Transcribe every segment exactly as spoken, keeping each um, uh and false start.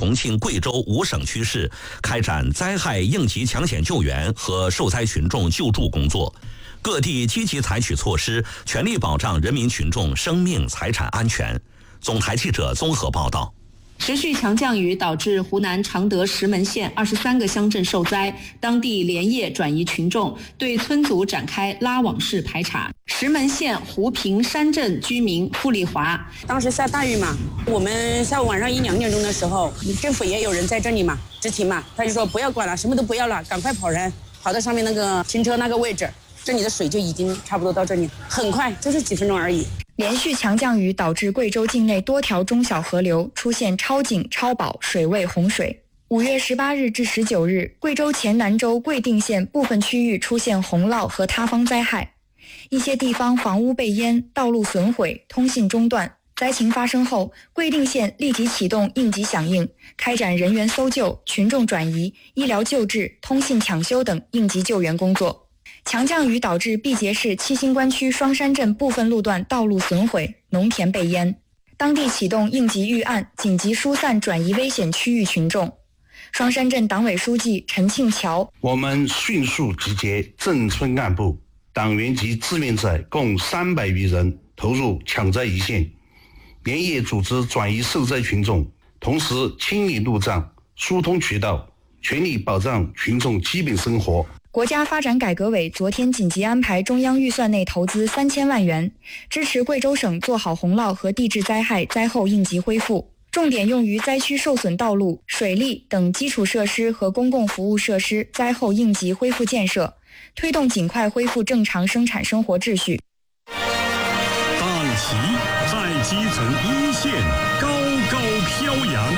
重庆、贵州五省区市开展灾害应急抢险救援和受灾群众救助工作，各地积极采取措施，全力保障人民群众生命财产安全。总台记者综合报道。 持续强降雨导致湖南常德石门县二十三个乡镇受灾，当地连夜转移群众，对村组展开拉网式排查。石门县湖平山镇居民付丽华， 当时下大雨嘛，我们下午晚上一两点钟的时候，政府也有人在这里嘛，执勤嘛，他就说不要管了，什么都不要了，赶快跑人，跑到上面那个停车那个位置，这里的水就已经差不多到这里，很快，就是几分钟而已。 连续强降雨导致贵州境内多条中小河流出现超警、超保、水位洪水。五月十八日至十九日，贵州黔南州贵定县部分区域出现洪涝和塌方灾害，一些地方房屋被淹，道路损毁，通信中断。灾情发生后，贵定县立即启动应急响应，开展人员搜救、群众转移、医疗救治、通信抢修等应急救援工作。强降雨导致毕节市七星关区双山镇部分路段道路损毁，农田被淹，当地启动应急预案，紧急疏散转移危险区域群众。双山镇党委书记陈庆桥： 我们迅速集结镇村干部、党员及志愿者共三百余人投入抢灾一线，连夜组织转移受灾群众，同时清理路障、疏通渠道，全力保障群众基本生活。 国家发展改革委昨天紧急安排中央预算内投资三千万元，支持贵州省做好洪涝和地质灾害灾后应急恢复，重点用于灾区受损道路、水利等基础设施和公共服务设施灾后应急恢复建设，推动尽快恢复正常生产生活秩序。 党旗在基层一线高高飘扬。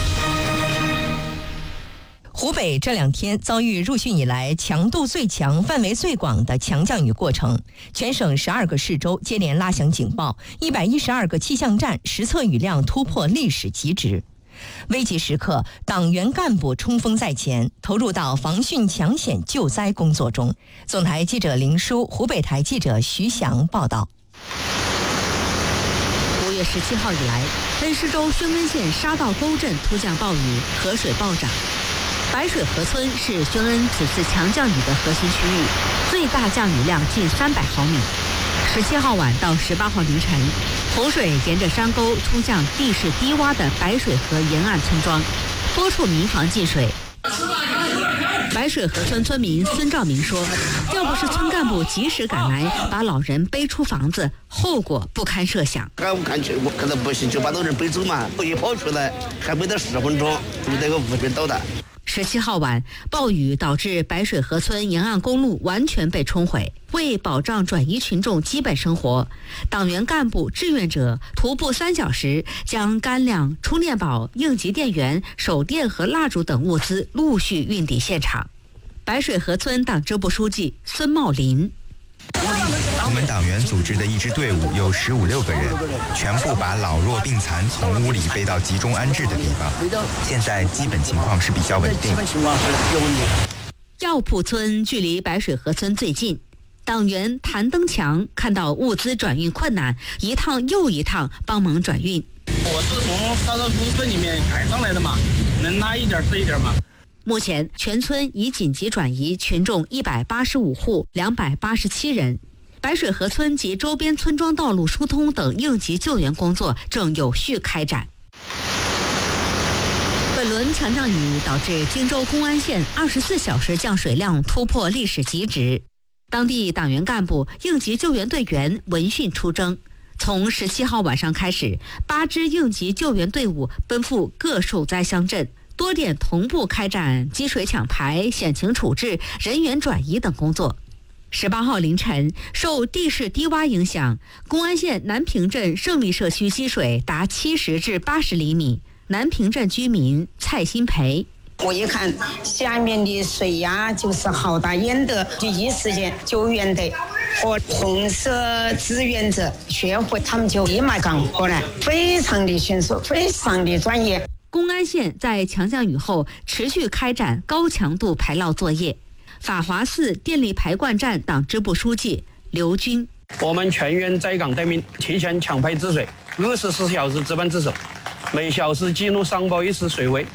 湖北这两天遭遇入汛以来强度最强、范围最广的强降雨过程，全省十二个市州接连拉响警报，一百一十二个气象站实测雨量突破历史极值。危急时刻，党员干部冲锋在前，投入到防汛抢险救灾工作中。总台记者林舒，湖北台记者徐翔报道。 五月十七号以来，恩施州宣恩县沙道沟镇突降暴雨，河水暴涨。白水河村是宣恩此次强降雨的核心区域，最大降雨量近三百毫米。十七号晚到十八号凌晨，洪水沿着山沟冲向地势低洼的白水河沿岸村庄，多处民房进水。白水河村村民孙兆明说，要不是村干部及时赶来把老人背出房子，后果不堪设想。 赶不看去，我看到不行就把老人背走嘛，我一跑出来还没得十分钟，就那个雾被倒的。 十七号晚，暴雨导致白水河村沿岸公路完全被冲毁。为保障转移群众基本生活，党员干部、志愿者徒步三小时，将干粮、充电宝、应急电源、手电和蜡烛等物资陆续运抵现场。白水河村党支部书记孙茂林。 我们党员组织的一支队伍有十五六个人，全部把老弱病残从屋里背到集中安置的地方。现在基本情况是比较稳定。 药铺村距离白水河村最近，党员谭登强看到物资转运困难，一趟又一趟帮忙转运。 我是从沙道沟村里面赶上来的嘛，能拉一点是一点嘛。 目前全村已紧急转移群众一百八十五户两百八十七人，白水河村及周边村庄道路疏通等应急救援工作正有序开展。本轮强降雨导致荆州公安县二十四小时降水量突破历史极值，当地党员干部、应急救援队员闻讯出征。从十七号晚上开始，八支应急救援队伍奔赴各受灾乡镇，多点同步开展积水抢排、险情处置、人员转移等工作。十八号凌晨，受地势低洼影响，公安县南平镇胜利社区积水达七十至八十厘米。南平镇居民蔡新培， 我一看下面的水呀，就是好大烟的，第一时间救援队和红色志愿者学会，他们就立马赶过来，非常的迅速，非常的专业。 公安县在强降雨后持续开展高强度排涝作业。法华寺电力排灌站党支部书记刘军， 我们全员在岗待命，提前抢排治水，二十四小时值班值守，每小时记录上报一次水位，